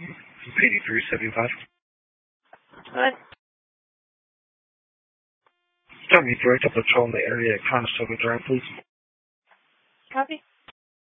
8375. What? Tell me, direct a patrol in the area at Conestoga Drive, please. Copy.